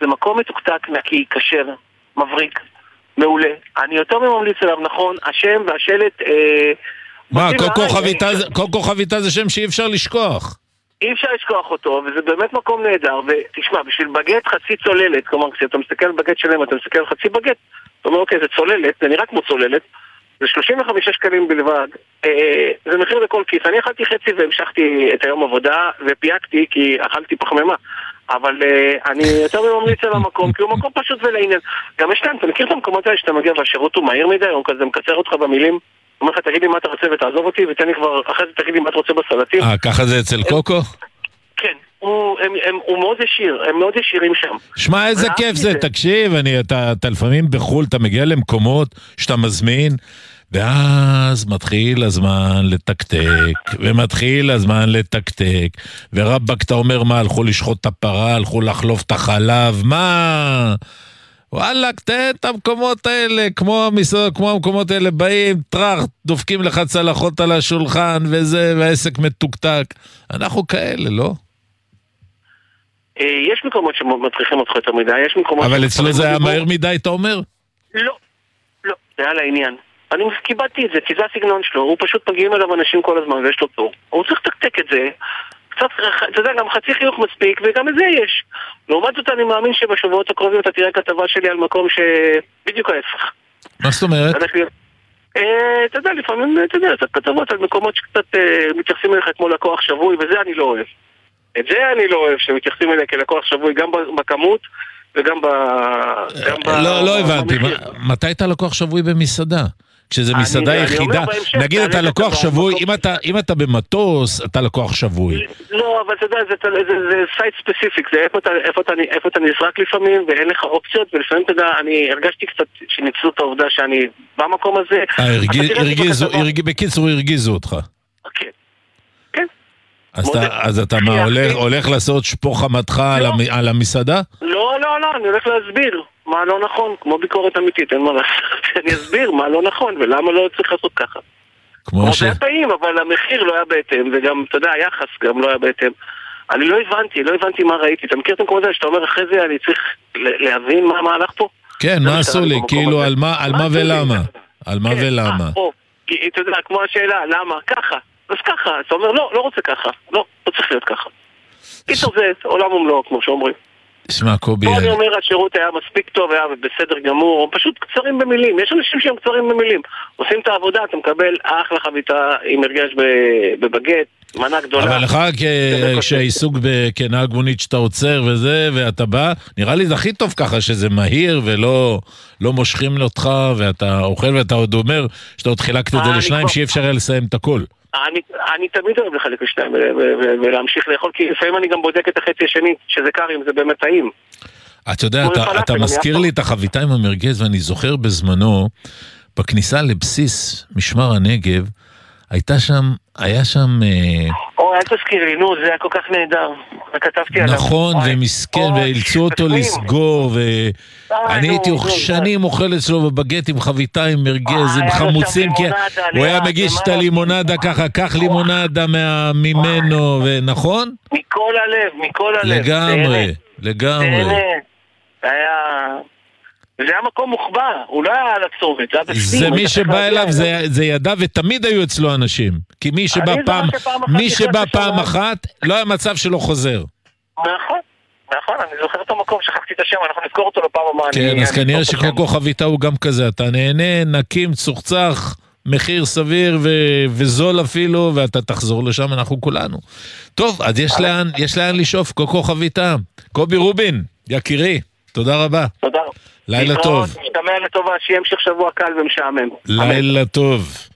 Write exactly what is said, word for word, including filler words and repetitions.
זה מקום מתוקתק, נקי, כשר, מבריק, מעולה. אני יותר ממליץ עליו, נכון, השם והשלט... אה, מה, קוקו חביתה זה שם שאי אפשר לשכוח. אי אפשר לשכוח אותו, וזה באמת מקום נהדר, ותשמע, בשביל בגט חצי צוללת, כלומר, כשאתה מסתכל על בגט שלם, אתה מסתכל על חצי בגט, אתה אומר, אוקיי, זה צוללת, זה נראה כמו צוללת, זה שלושים וחמישה שקלים בלבד, אה, זה מחיר לכל כיס. אני אכלתי חצי והמשכתי את היום עבודה, ופייקתי כי אכלתי פחמימה, אבל אה, אני יותר ממליץ על המקום, כי הוא מקום פשוט ולעניין. גם יש להם, אתה מכיר את המקומות האלה שאתה מגיע והשירות הוא מהיר מדי, הוא כזה מקצר אותך במילים, אומר לך, תגיד לי מה אתה רוצה ותעזוב אותי, ותן לי כבר, אחרי זה תגיד לי מה אתה רוצה בסלטים. אה, ככה זה אצל קוקו? כן, הוא, הם, הם, הוא מאוד ישיר, הם מאוד ישירים שם. שמע, איזה כיף זה, תקשיב, אני, אתה, אתה לפעמים בחול, אתה מגיע למקומות שאתה מזמין, ואז מתחיל הזמן לתקתק, ומתחיל הזמן לתקתק, ורבק אתה אומר מה, הלכו לשחוט את הפרה, הלכו לחלוף את החלב, מה... וואלה, תן את המקומות האלה, כמו המסעדות, כמו המקומות האלה, באים, טרח, דופקים לך צלחות על השולחן, וזה, והעסק מתוקתק. אנחנו כאלה, לא? יש מקומות שמטריחים אותך יותר מדי, יש מקומות... אבל אצלו זה היה מהר מדי, אתה אומר? לא, לא, זה היה לעניין. אני קיבלתי את זה, כי זה הסגנון שלו, הוא פשוט מגיעים אליו אנשים כל הזמן, ויש לו תור. הוא צריך לתקתק את זה, קצת, אתה יודע, גם חצי חיוך מספיק, וגם את זה יש. לעומת זאת, אני מאמין שבשבועות הקרובים אתה תראה כתבה שלי על מקום שבדיוק ההפך. מה זאת אומרת? אתה יודע, לפעמים, אתה יודע, זה כתבות על מקומות שקצת מתייחסים אליך כמו לקוח שבוי, וזה אני לא אוהב. את זה אני לא אוהב, שמתייחסים אליך כלקוח שבוי, גם בכמות וגם ב... לא, לא הבנתי. מתי אתה לקוח שבוי במסעדה? כשזה מסעדה יחידה, נגיד אתה לקוח שבוי, אם אתה במטוס, אתה לקוח שבוי. לא, אבל אתה יודע, זה סייט ספציפיק, זה איפה אתה נזרק לפעמים, ואין לך אופציות, ולפעמים אתה יודע, אני הרגשתי קצת שניצלו את העובדה שאני במקום הזה. בקיצור, הרגיזו אותך. כן. כן. אז אתה מה, הולך לעשות שפוך חמתך על המסעדה? לא, לא, לא, אני הולך להסביר מה לא נכון, כמו ביקורת אמיתית, אין מה לעשות. אני אסביר מה לא נכון, ולמה לא צריך לעשות ככה. כמו זה היה טעים, אבל המחיר לא היה בהתאם, וגם, אתה יודע, היחס גם לא היה בהתאם. אני לא הבנתי, לא הבנתי מה ראיתי. אתה מכיר את המקום הזה שאתה אומר אחרי זה, אני צריך להבין מה המהלך פה? כן, מה עשו לי? כאילו, על מה ולמה? על מה ולמה? אתה יודע, כמו השאלה, למה? ככה. אז ככה, אתה אומר, לא, לא רוצה ככה. לא, לא צריך להיות ככה. קיצור זה עולם ומלואו, כמו שאומרים. תשמע, קובי... פה אני אומר, השירות היה מספיק טוב, היה בסדר גמור, פשוט קצרים במילים. יש אנשים שהם קצרים במילים. עושים את העבודה, אתה מקבל אחלה חביתה עם הרגש בבגט, מנה גדולה. אבל לך כשהעיסוק כנהג מונית שאתה עוצר וזה, ואתה בא, נראה לי זה הכי טוב ככה, שזה מהיר ולא לא מושכים אותך, ואתה אוכל ואתה עוד אומר, שאתה עוד חילקת את זה לשניים, שאי אפשר היה לסיים את הכל. אני, אני תמיד אוהב לחלק לשניים ולהמשיך לאכול, כי לפעמים אני גם בודק את החצי השני, שזה קר אם זה באמת טעים. אתה יודע, אתה, אתה מזכיר לי את החביתה עם המרגז, ואני זוכר בזמנו, בכניסה לבסיס משמר הנגב, הייתה שם, היה שם... או, אל תזכיר לי, נו, זה היה כל כך נהדר. כתבתי עליו. נכון, ומסכן, ואילצו אותו לסגור, ואני הייתי שנים אוכל אצלו בבגט עם חביתה, עם מרגז, עם חמוצים, כי הוא היה מגיש את הלימונדה ככה, קח לימונדה ממנו, ונכון? מכל הלב, מכל הלב. לגמרי, לגמרי. זה היה... זה היה מקום מוחבא, הוא לא היה על הצומת, זה היה בפנים. זה מי שבא אליו, זה ידע, ותמיד היו אצלו אנשים. כי מי שבא פעם, מי שבא פעם אחת, לא היה מצב שלא חוזר. נכון, נכון, אני זוכר את המקום, שכחתי את השם, אנחנו נזכור אותו לפעם הבאה. כן, אז כנראה שקוקו חביתה הוא גם כזה, אתה נהנה, נקים, צוחצח, מחיר סביר וזול אפילו, ואתה תחזור לשם, אנחנו כולנו. טוב, אז יש לאן לשאוף, קוקו חביתה. קובי רובין, יקירי, תודה רבה. תודה. לילה טוב. משתמע לטובה, שיהיה המשך שבוע קל ומשעמם. לילה טוב.